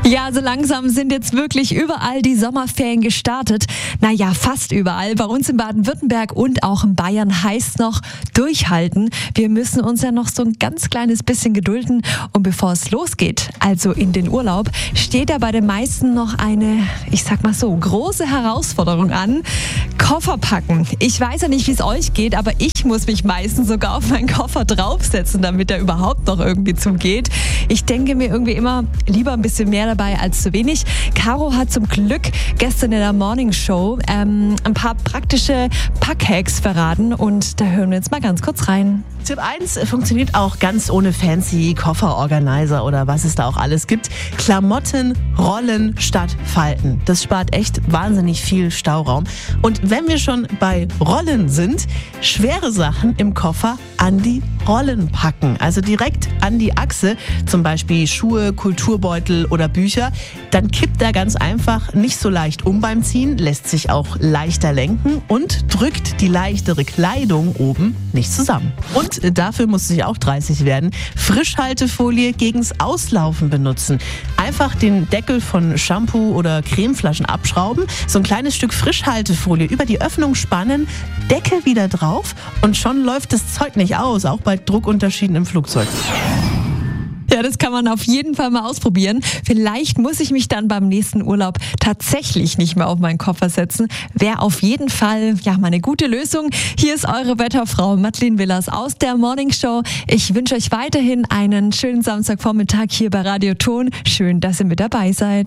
Ja, so langsam sind jetzt wirklich überall die Sommerferien gestartet. Naja, fast überall. Bei uns in Baden-Württemberg und auch in Bayern heißt noch durchhalten. Wir müssen uns ja noch so ein ganz kleines bisschen gedulden. Und bevor es losgeht, also in den Urlaub, steht da bei den meisten noch eine, ich sag mal so, große Herausforderung an. Koffer packen. Ich weiß ja nicht, wie es euch geht, aber ich muss mich meistens sogar auf meinen Koffer draufsetzen, damit er überhaupt noch irgendwie zugeht. Ich denke mir irgendwie immer lieber ein bisschen mehr dabei als zu wenig. Caro hat zum Glück gestern in der Morning Show ein paar praktische Packhacks verraten und da hören wir jetzt mal ganz kurz rein. Tipp 1 funktioniert auch ganz ohne fancy Kofferorganizer oder was es da auch alles gibt. Klamotten rollen statt falten. Das spart echt wahnsinnig viel Stauraum. Und wenn wir schon bei Rollen sind, schwere Sachen im Koffer an die Rollen packen. Also direkt an die Achse, zum Beispiel Schuhe, Kulturbeutel oder Bücher. Dann kippt er ganz einfach nicht so leicht um beim Ziehen, lässt sich auch leichter lenken und drückt die leichtere Kleidung oben nicht zusammen. Und dafür muss sich auch 30 werden. Frischhaltefolie gegens Auslaufen benutzen. Einfach den Deckel von Shampoo oder Cremeflaschen abschrauben, so ein kleines Stück Frischhaltefolie über die Öffnung spannen, Deckel wieder drauf und schon läuft das Zeug nicht aus, auch bei Druckunterschieden im Flugzeug. Ja, das kann man auf jeden Fall mal ausprobieren. Vielleicht muss ich mich dann beim nächsten Urlaub tatsächlich nicht mehr auf meinen Koffer setzen. Wäre auf jeden Fall ja mal eine gute Lösung. Hier ist eure Wetterfrau Madeleine Willers aus der Morning Show. Ich wünsche euch weiterhin einen schönen Samstagvormittag hier bei Radio Ton. Schön, dass ihr mit dabei seid.